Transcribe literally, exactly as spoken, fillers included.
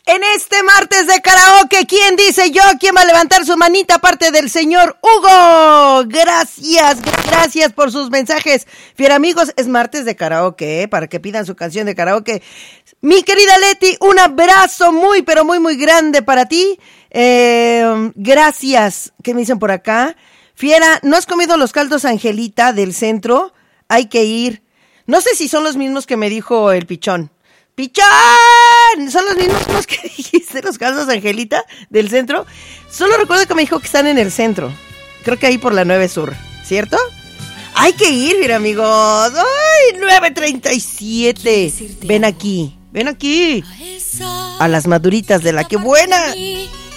En este martes de karaoke, ¿quién dice yo? ¿Quién va a levantar su manita aparte del señor Hugo? Gracias, gracias por sus mensajes. Fiera amigos, es martes de karaoke, ¿eh? Para que pidan su canción de karaoke. Mi querida Leti, un abrazo muy, pero muy, muy grande para ti. Eh, gracias. ¿Qué me dicen por acá? Fiera, ¿no has comido los caldos Angelita del centro? Hay que ir. No sé si son los mismos que me dijo el pichón. ¡Pichón! ¿Son los mismos que dijiste, los caldos Angelita del centro? Solo recuerdo que me dijo que están en el centro. Creo que ahí por la nueve Sur, ¿cierto? Hay que ir, mira, amigos. ¡Ay, nueve treinta y siete! Ven aquí, ven aquí. A las maduritas de la que buena.